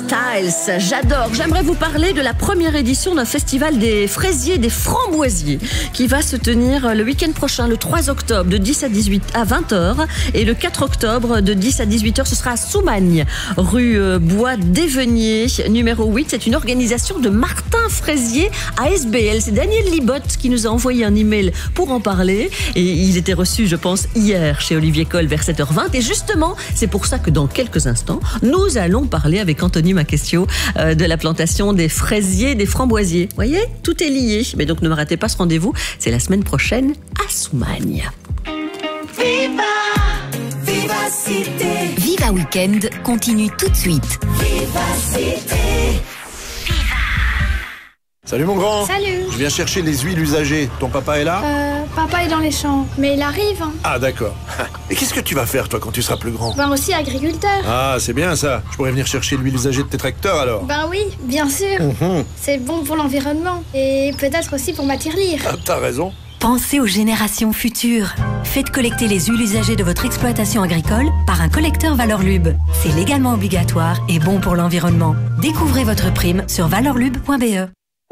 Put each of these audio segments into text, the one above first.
Styles, j'adore. J'aimerais vous parler de la première édition d'un festival des fraisiers, des framboisiers, qui va se tenir le week-end prochain, le 3 octobre, de 10 à 20h, et le 4 octobre, de 10 à 18h, ce sera à Soumagne, rue Bois d'Evenier, numéro 8. C'est une organisation de Martin Fraisier à SBL. C'est Daniel Libotte qui nous a envoyé un email pour en parler, et il était reçu, je pense, hier chez Olivier Coll vers 7h20. Et justement, c'est pour ça que dans quelques instants, nous allons parler avec Anthony Maquestio de la plantation des fraisiers, des framboisiers. Vous voyez, tout est lié. Mais donc ne ratez pas ce rendez-vous, c'est la semaine prochaine à Soumagne. Viva, Vivacité. Viva Weekend continue tout de suite. Vivacité. Salut mon grand. Salut. Je viens chercher les huiles usagées. Ton papa est là? Papa est dans les champs, mais il arrive. Hein. Ah d'accord. Et qu'est-ce que tu vas faire toi quand tu seras plus grand? Ben aussi agriculteur. Ah c'est bien ça. Je pourrais venir chercher l'huile usagée de tes tracteurs alors. Ben oui, bien sûr. C'est bon pour l'environnement et peut-être aussi pour ma tirelire. Ah, t'as raison. Pensez aux générations futures. Faites collecter les huiles usagées de votre exploitation agricole par un collecteur Valorlub. C'est légalement obligatoire et bon pour l'environnement. Découvrez votre prime sur valorlub.be.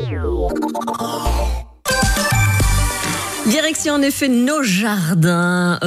Direction en effet nos jardins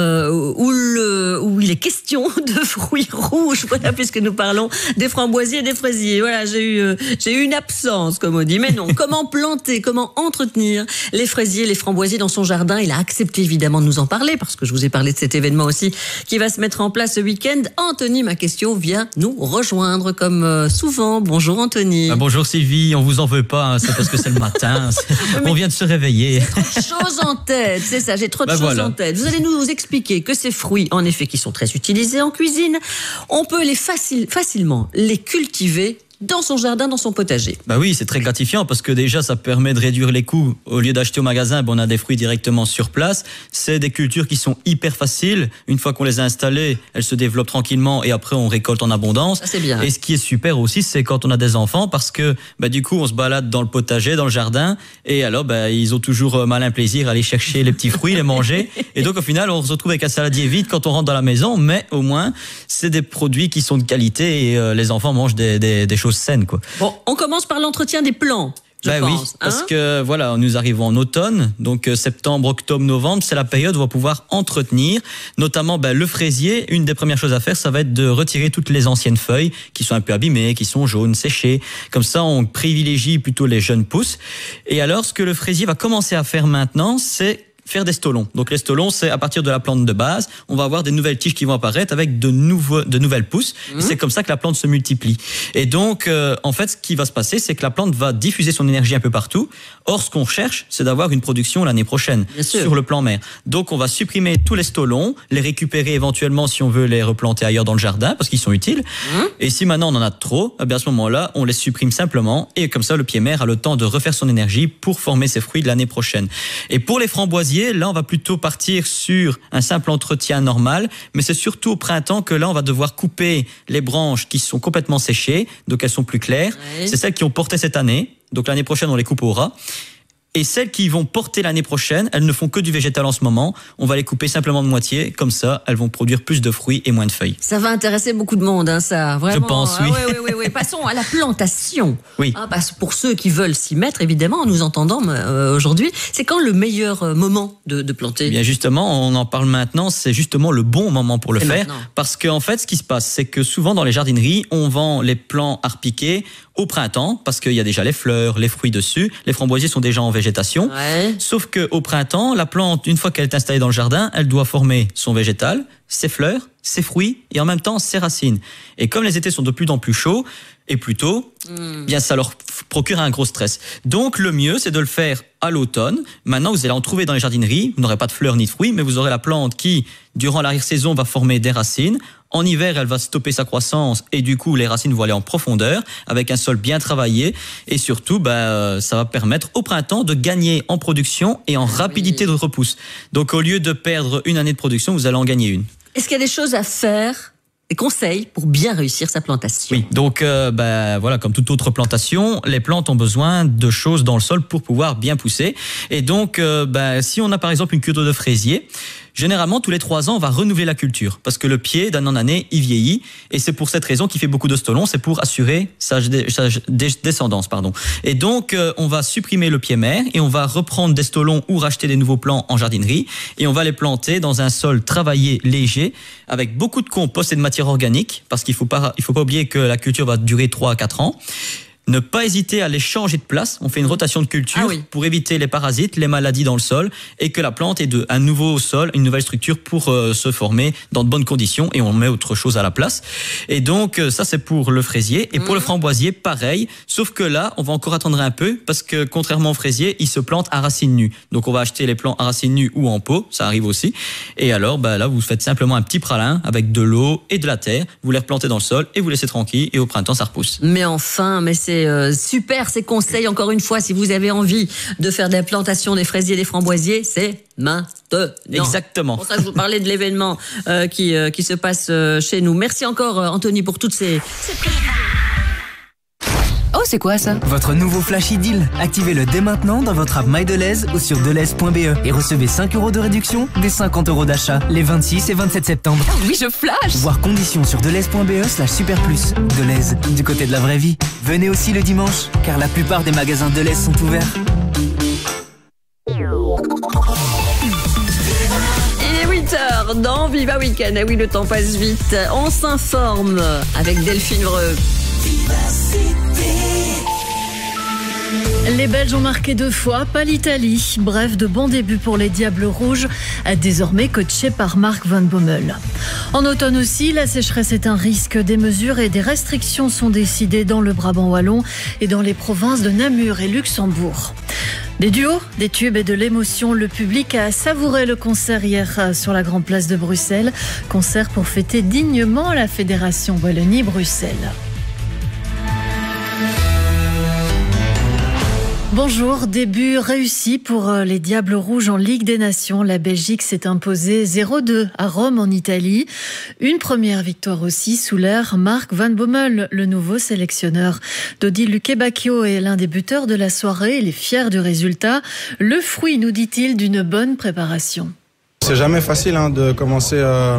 où il est question de fruits rouges, voilà, puisque nous parlons des framboisiers et des fraisiers. Voilà, j'ai eu une absence, comme on dit. Mais non, comment planter, comment entretenir les fraisiers, les framboisiers dans son jardin? Il a accepté évidemment de nous en parler, parce que je vous ai parlé de cet événement aussi qui va se mettre en place ce week-end. Anthony Maquestio vient nous rejoindre comme souvent. Bonjour Anthony. Bonjour Sylvie, on vous en veut pas, hein, c'est parce que c'est le matin, on vient de se réveiller. Chose en tête, c'est ça, j'ai trop de choses en tête. Vous allez nous expliquer que ces fruits, en effet, qui sont très utilisés en cuisine, on peut les facilement les cultiver dans son jardin, dans son potager. Bah oui, c'est très gratifiant parce que déjà ça permet de réduire les coûts. Au lieu d'acheter au magasin, on a des fruits directement sur place. C'est des cultures qui sont hyper faciles. Une fois qu'on les a installées, elles se développent tranquillement et après on récolte en abondance. Ça, c'est bien. Et ce qui est super aussi, c'est quand on a des enfants parce que du coup on se balade dans le potager, dans le jardin et alors ils ont toujours malin plaisir à aller chercher les petits fruits, les manger. Et donc au final on se retrouve avec un saladier vide quand on rentre dans la maison, mais au moins c'est des produits qui sont de qualité et les enfants mangent des choses saines, quoi. Bon, on commence par l'entretien des plants. Je pense, oui, parce que voilà, nous arrivons en automne, donc septembre, octobre, novembre, c'est la période où on va pouvoir entretenir, notamment le fraisier. Une des premières choses à faire, ça va être de retirer toutes les anciennes feuilles qui sont un peu abîmées, qui sont jaunes, séchées. Comme ça, on privilégie plutôt les jeunes pousses. Et alors, ce que le fraisier va commencer à faire maintenant, c'est faire des stolons. Donc les stolons, c'est à partir de la plante de base, on va avoir des nouvelles tiges qui vont apparaître avec de nouvelles pousses. Et c'est comme ça que la plante se multiplie. Et donc, en fait, ce qui va se passer, c'est que la plante va diffuser son énergie un peu partout. Or, ce qu'on recherche, c'est d'avoir une production l'année prochaine sur le plan mère. Donc, on va supprimer tous les stolons, les récupérer éventuellement si on veut les replanter ailleurs dans le jardin parce qu'ils sont utiles. Et si maintenant on en a trop, à ce moment-là, on les supprime simplement et comme ça, le pied mère a le temps de refaire son énergie pour former ses fruits de l'année prochaine. Et pour les framboisiers, là, on va plutôt partir sur un simple entretien normal, mais c'est surtout au printemps que là, on va devoir couper les branches qui sont complètement séchées, donc elles sont plus claires. Oui. C'est celles qui ont porté cette année, donc l'année prochaine, on les coupe au ras. Et celles qui vont porter l'année prochaine, elles ne font que du végétal en ce moment. On va les couper simplement de moitié. Comme ça, elles vont produire plus de fruits et moins de feuilles. Ça va intéresser beaucoup de monde, hein, ça. Vraiment. Je pense, oui. Oui. Passons à la plantation. Oui. Pour ceux qui veulent s'y mettre, évidemment, en nous entendant aujourd'hui, c'est quand le meilleur moment de planter? Eh bien, justement, on en parle maintenant. C'est justement le bon moment pour le faire. Maintenant. Parce qu'en fait, ce qui se passe, c'est que souvent dans les jardineries, on vend les plants à repiquer au printemps parce qu'il y a déjà les fleurs, les fruits dessus. Les framboisiers sont déjà en végétation. Ouais. Sauf qu'au printemps, la plante, une fois qu'elle est installée dans le jardin, elle doit former son végétal, ses fleurs, ses fruits et en même temps ses racines. Et comme les étés sont de plus en plus chauds et plus tôt, bien ça leur procure un gros stress. Donc le mieux, c'est de le faire à l'automne. Maintenant, vous allez en trouver dans les jardineries. Vous n'aurez pas de fleurs ni de fruits, mais vous aurez la plante qui, durant l'arrière-saison, va former des racines. En hiver, elle va stopper sa croissance et du coup, les racines vont aller en profondeur avec un sol bien travaillé. Et surtout, ça va permettre au printemps de gagner en production et en rapidité de repousse. Donc, au lieu de perdre une année de production, vous allez en gagner une. Est-ce qu'il y a des choses à faire, des conseils pour bien réussir sa plantation? Oui, donc voilà, comme toute autre plantation, les plantes ont besoin de choses dans le sol pour pouvoir bien pousser. Et donc, si on a par exemple une culture de fraisier, Généralement, tous les 3 ans, on va renouveler la culture parce que le pied, d'année en année, il vieillit. Et c'est pour cette raison qu'il fait beaucoup de stolons, c'est pour assurer sa descendance. Et donc, on va supprimer le pied mère et on va reprendre des stolons ou racheter des nouveaux plants en jardinerie et on va les planter dans un sol travaillé, léger, avec beaucoup de compost et de matière organique parce qu'il faut pas oublier que la culture va durer 3 à 4 ans. Ne pas hésiter à les changer de place. On fait une rotation de culture pour éviter les parasites, les maladies dans le sol et que la plante ait un nouveau sol, une nouvelle structure pour se former dans de bonnes conditions et on met autre chose à la place. Et donc, ça, c'est pour le fraisier. Et pour le framboisier, pareil. Sauf que là, on va encore attendre un peu parce que contrairement au fraisier, il se plante à racines nues. Donc, on va acheter les plants à racines nues ou en pot. Ça arrive aussi. Et alors, là, vous faites simplement un petit pralin avec de l'eau et de la terre. Vous les replantez dans le sol et vous laissez tranquille. Et au printemps, ça repousse. Mais c'est super ces conseils. Encore une fois, si vous avez envie de faire des plantations des fraisiers et des framboisiers, c'est maintenant. Exactement. Pour ça, je vous parlais de l'événement qui se passe chez nous. Merci encore, Anthony, pour toutes ces Oh, c'est quoi ça? Votre nouveau Flash Deal. Activez-le dès maintenant dans votre app MyDeleuze ou sur deleuze.be et recevez 5 € de réduction dès 50 € d'achat les 26 et 27 septembre. Oh oui, je flash! Voir conditions sur deleuze.be/superplus. Deleuze, du côté de la vraie vie. Venez aussi le dimanche, car la plupart des magasins Deleuze sont ouverts. Il est 8h dans Viva Weekend. Ah oui, le temps passe vite. On s'informe avec Delphine Vreux. Les Belges ont marqué 2 fois, pas l'Italie. Bref, de bons débuts pour les Diables Rouges, désormais coachés par Mark Van Bommel. En automne aussi, la sécheresse est un risque. Des mesures et des restrictions sont décidées dans le Brabant wallon et dans les provinces de Namur et Luxembourg. Des duos, des tubes et de l'émotion. Le public a savouré le concert hier sur la Grande Place de Bruxelles. Concert pour fêter dignement la Fédération Wallonie-Bruxelles. Bonjour, début réussi pour les Diables Rouges en Ligue des Nations. La Belgique s'est imposée 0-2 à Rome en Italie. Une première victoire aussi sous l'ère Mark Van Bommel, le nouveau sélectionneur. Dodi Lukebakio est l'un des buteurs de la soirée. Il est fier du résultat. Le fruit, nous dit-il, d'une bonne préparation. C'est jamais facile de commencer,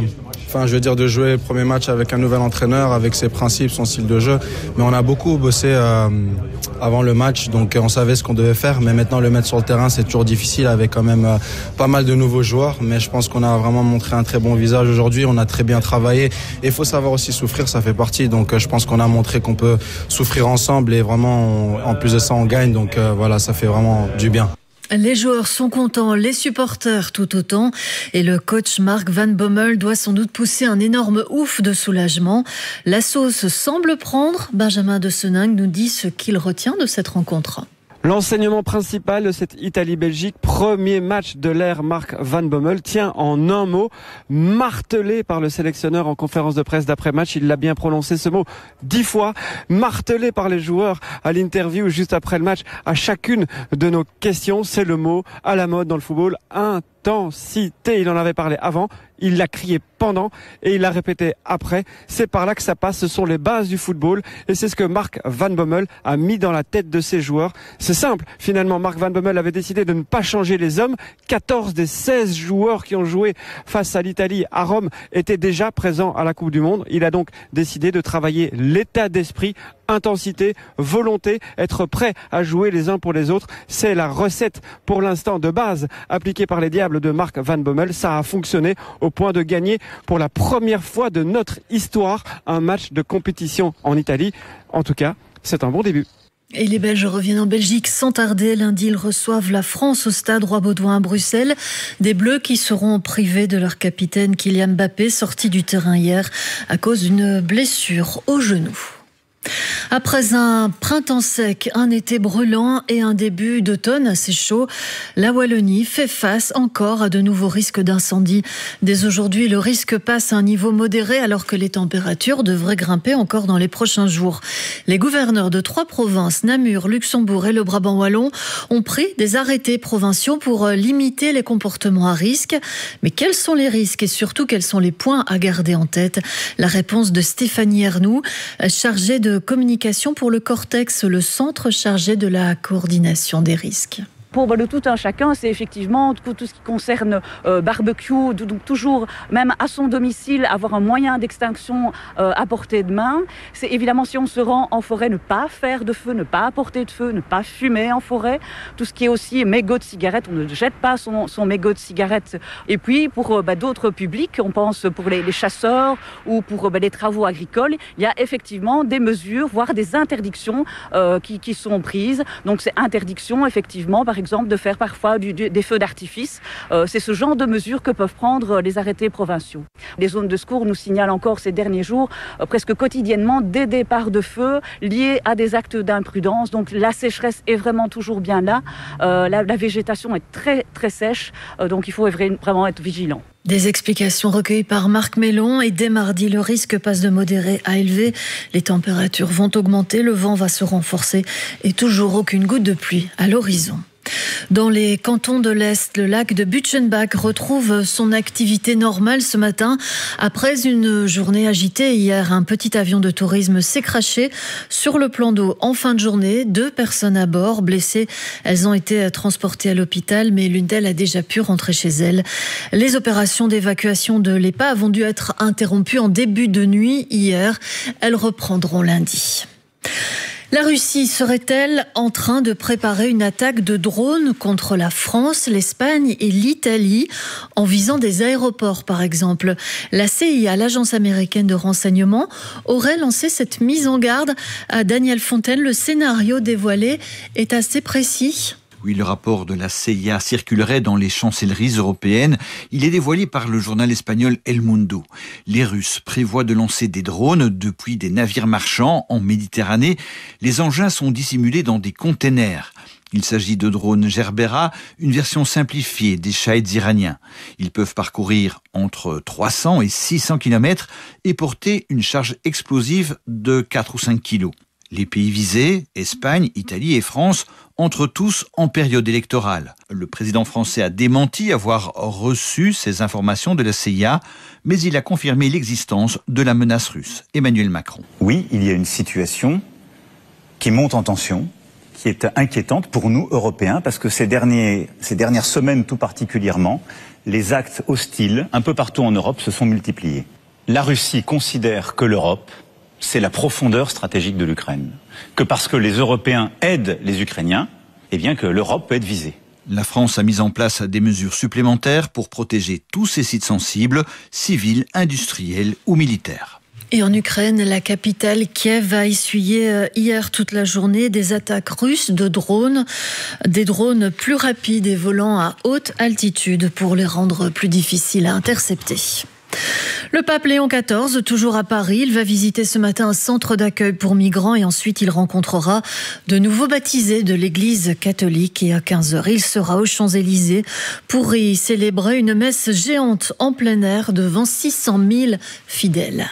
de jouer le premier match avec un nouvel entraîneur, avec ses principes, son style de jeu. Mais on a beaucoup bossé avant le match, donc on savait ce qu'on devait faire. Mais maintenant, le mettre sur le terrain, c'est toujours difficile avec quand même pas mal de nouveaux joueurs. Mais je pense qu'on a vraiment montré un très bon visage aujourd'hui. On a très bien travaillé. Et il faut savoir aussi souffrir, ça fait partie. Donc je pense qu'on a montré qu'on peut souffrir ensemble et vraiment, en plus de ça, on gagne. Donc voilà, ça fait vraiment du bien. Les joueurs sont contents, les supporters tout autant. Et le coach Mark Van Bommel doit sans doute pousser un énorme ouf de soulagement. La sauce semble prendre. Benjamin de Seningue nous dit ce qu'il retient de cette rencontre. L'enseignement principal de cette Italie-Belgique, premier match de l'ère Mark Van Bommel, tient en un mot, martelé par le sélectionneur en conférence de presse d'après-match. Il l'a bien prononcé ce mot 10 fois, martelé par les joueurs à l'interview juste après le match. À chacune de nos questions, c'est le mot à la mode dans le football, intensité. Il en avait parlé avant, il l'a crié pendant et il l'a répété après. C'est par là que ça passe, ce sont les bases du football et c'est ce que Mark Van Bommel a mis dans la tête de ses joueurs. C'est simple, finalement Mark Van Bommel avait décidé de ne pas changer les hommes. 14 des 16 joueurs qui ont joué face à l'Italie à Rome étaient déjà présents à la Coupe du Monde. Il a donc décidé de travailler l'état d'esprit, intensité, volonté, être prêt à jouer les uns pour les autres. C'est la recette pour l'instant de base appliquée par les Diables de Mark Van Bommel. Ça a fonctionné au point de gagner pour la première fois de notre histoire un match de compétition en Italie. En tout cas, c'est un bon début. Et les Belges reviennent en Belgique sans tarder. Lundi, ils reçoivent la France au stade Roi-Baudouin à Bruxelles. Des Bleus qui seront privés de leur capitaine Kylian Mbappé, sorti du terrain hier à cause d'une blessure au genou. Après un printemps sec, un été brûlant et un début d'automne assez chaud, la Wallonie fait face encore à de nouveaux risques d'incendie. Dès aujourd'hui, le risque passe à un niveau modéré alors que les températures devraient grimper encore dans les prochains jours. Les gouverneurs de 3 provinces, Namur, Luxembourg et le Brabant wallon, ont pris des arrêtés provinciaux pour limiter les comportements à risque. Mais quels sont les risques et surtout quels sont les points à garder en tête? La réponse de Stéphanie Ernoux, chargée de communication pour le Cortex, le centre chargé de la coordination des risques. Pour le tout un chacun, c'est effectivement tout ce qui concerne barbecue, donc toujours, même à son domicile, avoir un moyen d'extinction à portée de main. C'est évidemment, si on se rend en forêt, ne pas faire de feu, ne pas apporter de feu, ne pas fumer en forêt. Tout ce qui est aussi mégot de cigarette, on ne jette pas son mégot de cigarette. Et puis, pour d'autres publics, on pense pour les chasseurs ou pour les travaux agricoles, il y a effectivement des mesures, voire des interdictions qui sont prises. Donc, c'est interdiction, effectivement, par exemple, de faire parfois des feux d'artifice. C'est ce genre de mesures que peuvent prendre les arrêtés provinciaux. Les zones de secours nous signalent encore ces derniers jours, presque quotidiennement, des départs de feu liés à des actes d'imprudence. Donc la sécheresse est vraiment toujours bien là. La végétation est très très sèche, donc il faut vraiment être vigilant. Des explications recueillies par Marc Mellon et dès mardi, le risque passe de modéré à élevé. Les températures vont augmenter, le vent va se renforcer et toujours aucune goutte de pluie à l'horizon. Dans les cantons de l'Est, le lac de Butchenbach retrouve son activité normale ce matin. Après une journée agitée hier, un petit avion de tourisme s'est crashé sur le plan d'eau en fin de journée. 2 personnes à bord blessées. Elles ont été transportées à l'hôpital, mais l'une d'elles a déjà pu rentrer chez elle. Les opérations d'évacuation de l'épave ont dû être interrompues en début de nuit hier. Elles reprendront lundi. La Russie serait-elle en train de préparer une attaque de drones contre la France, l'Espagne et l'Italie en visant des aéroports par exemple? La CIA, l'agence américaine de renseignement, aurait lancé cette mise en garde à Daniel Fontaine. Le scénario dévoilé est assez précis. Oui, le rapport de la CIA circulerait dans les chancelleries européennes. Il est dévoilé par le journal espagnol El Mundo. Les Russes prévoient de lancer des drones depuis des navires marchands en Méditerranée. Les engins sont dissimulés dans des containers. Il s'agit de drones Gerbera, une version simplifiée des Shahed iraniens. Ils peuvent parcourir entre 300 et 600 km et porter une charge explosive de 4 ou 5 kilos. Les pays visés, Espagne, Italie et France, entrent tous en période électorale. Le président français a démenti avoir reçu ces informations de la CIA, mais il a confirmé l'existence de la menace russe. Emmanuel Macron. Oui, il y a une situation qui monte en tension, qui est inquiétante pour nous, Européens, parce que ces dernières semaines tout particulièrement, les actes hostiles, un peu partout en Europe, se sont multipliés. La Russie considère que l'Europe, c'est la profondeur stratégique de l'Ukraine. Que parce que les Européens aident les Ukrainiens, eh bien que l'Europe peut être visée. La France a mis en place des mesures supplémentaires pour protéger tous ces sites sensibles, civils, industriels ou militaires. Et en Ukraine, la capitale Kiev a essuyé hier toute la journée des attaques russes de drones, des drones plus rapides et volant à haute altitude pour les rendre plus difficiles à intercepter. Le pape Léon XIV, toujours à Paris, il va visiter ce matin un centre d'accueil pour migrants et ensuite il rencontrera de nouveaux baptisés de l'église catholique et à 15h, il sera aux Champs-Élysées pour y célébrer une messe géante en plein air devant 600 000 fidèles.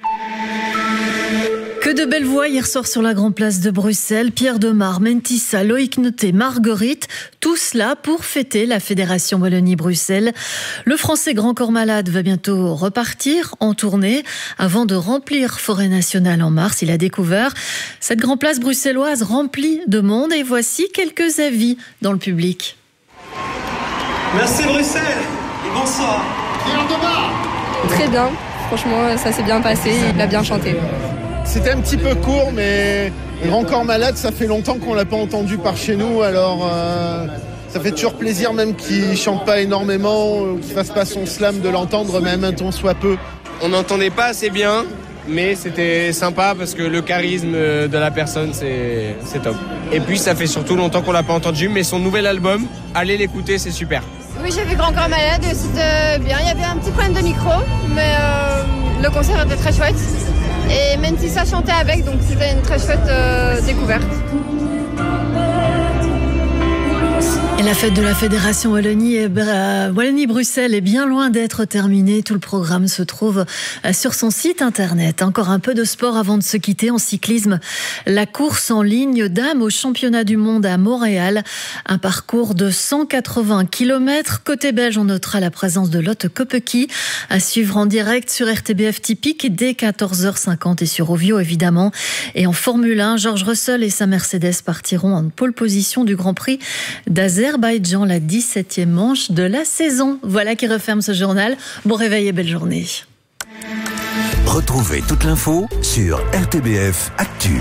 Que de belles voix hier soir sur la grande place de Bruxelles. Pierre Demar, Mentissa, Loïc Noté, Marguerite, tout cela pour fêter la Fédération Wallonie-Bruxelles. Le Français Grand Corps Malade va bientôt repartir en tournée avant de remplir Forêt Nationale en mars. Il a découvert cette grande place bruxelloise remplie de monde et voici quelques avis dans le public. Merci Bruxelles et bonsoir. Pierre Demar. Très bien, franchement ça s'est bien passé, il a bien chanté. C'était un petit peu court, mais Grand Corps Malade, ça fait longtemps qu'on l'a pas entendu par chez nous, alors ça fait toujours plaisir, même qu'il chante pas énormément, qu'il fasse pas son slam, de l'entendre, même un ton soit peu. On n'entendait pas assez bien, mais c'était sympa parce que le charisme de la personne, c'est top. Et puis ça fait surtout longtemps qu'on l'a pas entendu, mais son nouvel album, allez l'écouter, c'est super. Oui, j'ai vu Grand Corps Malade, c'était bien. Il y avait un petit problème de micro, mais le concert était très chouette. Et Mentissa chantait avec, donc c'était une très chouette découverte. Et la fête de la Fédération Wallonie-Bruxelles est bien loin d'être terminée. Tout le programme se trouve sur son site internet. Encore un peu de sport avant de se quitter. En cyclisme, la course en ligne dames au championnat du monde à Montréal. Un parcours de 180 km. Côté belge, on notera la présence de Lotte Kopecky à suivre en direct sur RTBF Typique dès 14h50 et sur Ovio évidemment. Et en Formule 1, George Russell et sa Mercedes partiront en pole position du Grand Prix d'Azerbaïdjan. Azerbaïdjan, la 17e manche de la saison. Voilà qui referme ce journal. Bon réveil et belle journée. Retrouvez toute l'info sur RTBF Actu.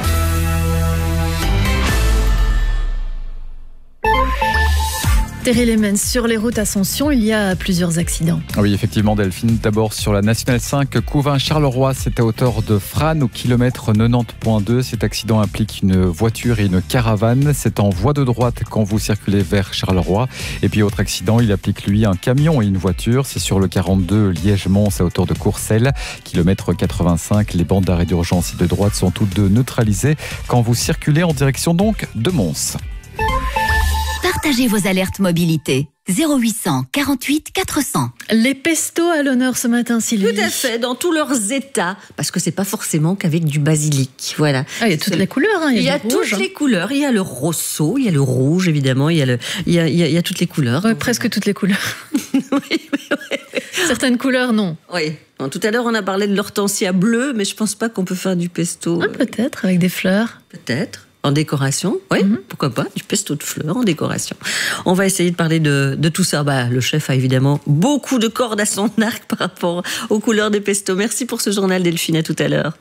Terry Lemens, sur les routes Ascension, il y a plusieurs accidents. Oui, effectivement, Delphine. D'abord, sur la Nationale 5, Couvin-Charleroi, c'est à hauteur de Frasnes, au kilomètre 90.2. Cet accident implique une voiture et une caravane. C'est en voie de droite quand vous circulez vers Charleroi. Et puis, autre accident, il applique, lui, un camion et une voiture. C'est sur le 42 Liège-Mons, à hauteur de Courcelles, kilomètre 85. Les bandes d'arrêt d'urgence et de droite sont toutes deux neutralisées quand vous circulez en direction, donc, de Mons. Partagez vos alertes mobilité. 0800 48 400. Les pestos à l'honneur ce matin, Sylvie. Tout à fait, dans tous leurs états, parce que c'est pas forcément qu'avec du basilic. Voilà. Ah, il y a toutes les couleurs. Hein. Il y a toutes les couleurs. Il y a le rosso, il y a le rouge, évidemment. Il y a toutes les couleurs. Ouais, presque toutes les couleurs. Certaines couleurs, non. Oui. Bon, tout à l'heure, on a parlé de l'hortensia bleue, mais je pense pas qu'on peut faire du pesto. Ah, peut-être, avec des fleurs. Peut-être. En décoration, oui, pourquoi pas, du pesto de fleurs en décoration. On va essayer de parler de tout ça. Le chef a évidemment beaucoup de cordes à son arc par rapport aux couleurs des pestos. Merci pour ce journal, Delphine, à tout à l'heure.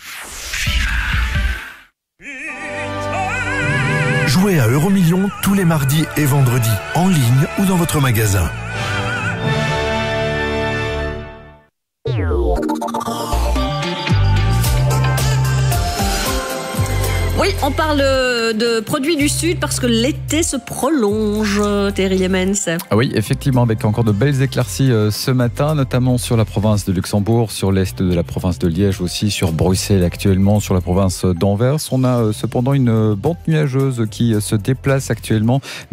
Jouez à Euromillions tous les mardis et vendredis, en ligne ou dans votre magasin. Oui, on parle de produits du Sud parce que l'été se prolonge, Terry Lemens. Ah oui, effectivement, avec encore de belles éclaircies ce matin, notamment sur la province de Luxembourg, sur l'est de la province de Liège aussi, sur Bruxelles actuellement, sur la province d'Anvers. On a cependant une bande nuageuse qui se déplace actuellement